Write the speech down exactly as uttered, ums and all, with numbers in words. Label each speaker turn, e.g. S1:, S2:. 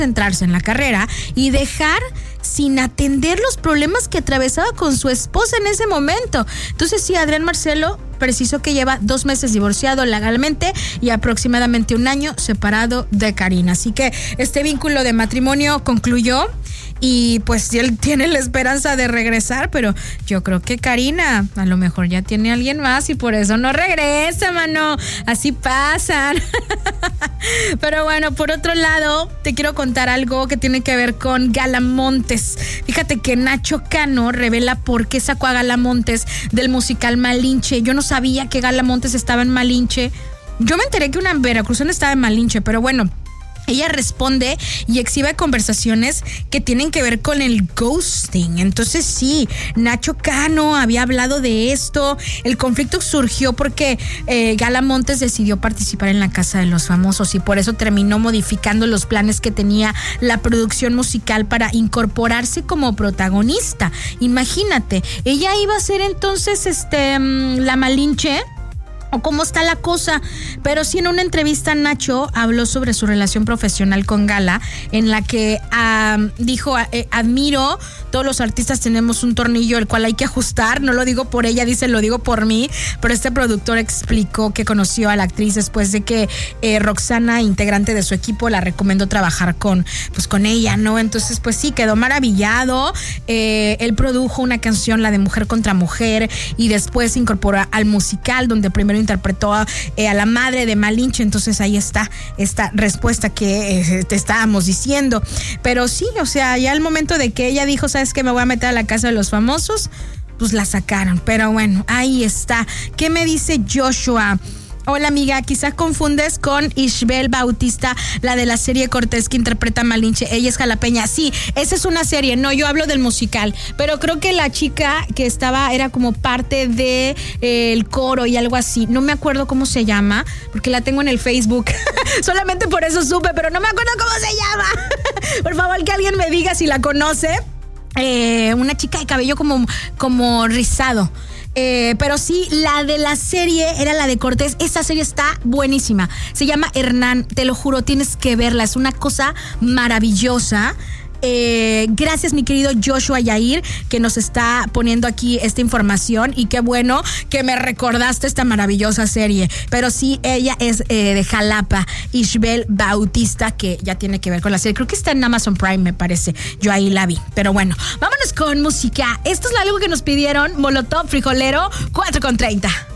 S1: centrarse en la carrera y dejar sin atender los problemas que atravesaba con su esposa en ese momento. Entonces sí, Adrián Marcelo, preciso que lleva dos meses divorciado legalmente y aproximadamente un año separado de Karina. Así que este vínculo de matrimonio concluyó y pues él tiene la esperanza de regresar, pero yo creo que Karina a lo mejor ya tiene a alguien más y por eso no regresa, mano. Así pasan. Pero bueno, por otro lado, te quiero contar algo que tiene que ver con Gala Montes. Fíjate que Nacho Cano revela por qué sacó a Gala Montes del musical Malinche. Yo no sabía que Gala Montes estaba en Malinche. Yo me enteré que una veracruzana estaba en Malinche, pero bueno, ella responde y exhibe conversaciones que tienen que ver con el ghosting. Entonces sí, Nacho Cano había hablado de esto. El conflicto surgió porque eh, Gala Montes decidió participar en la Casa de los Famosos y por eso terminó modificando los planes que tenía la producción musical para incorporarse como protagonista. Imagínate, ella iba a ser entonces este la Malinche, o cómo está la cosa, pero sí en una entrevista Nacho habló sobre su relación profesional con Gala, en la que uh, dijo, eh, admiro, todos los artistas tenemos un tornillo el cual hay que ajustar, no lo digo por ella, dice, lo digo por mí, pero este productor explicó que conoció a la actriz después de que eh, Roxana, integrante de su equipo, la recomendó trabajar con, pues, con ella, ¿no? Entonces, pues sí, quedó maravillado. Eh, él produjo una canción, la de Mujer contra Mujer, y después se incorporó al musical, donde primero interpretó a, eh, a la madre de Malinche. Entonces ahí está esta respuesta que eh, te estábamos diciendo. Pero sí, o sea, ya al momento de que ella dijo, ¿sabes qué? Me voy a meter a la Casa de los Famosos, pues la sacaron. Pero bueno, ahí está. ¿Qué me dice Joshua? Hola amiga, quizás confundes con Isabel Bautista, la de la serie Cortés que interpreta a Malinche. Ella es jalapeña. Sí, esa es una serie. No, yo hablo del musical. Pero creo que la chica que estaba era como parte de eh, el coro y algo así. No me acuerdo cómo se llama, porque la tengo en el Facebook. Solamente por eso supe, pero no me acuerdo cómo se llama. Por favor, que alguien me diga si la conoce. Eh, una chica de cabello como, como rizado. Eh, pero sí, la de la serie era la de Cortés. Esta serie está buenísima. Se llama Hernán, te lo juro, tienes que verla. Es una cosa maravillosa. Eh, gracias mi querido Joshua Yair, que nos está poniendo aquí esta información, y qué bueno que me recordaste esta maravillosa serie. Pero sí, ella es eh, de Jalapa, Isabel Bautista, que ya tiene que ver con la serie. Creo que está en Amazon Prime, me parece. Yo ahí la vi. Pero bueno, vámonos con música. Esto es algo que nos pidieron. Molotov Frijolero, cuatro con treinta.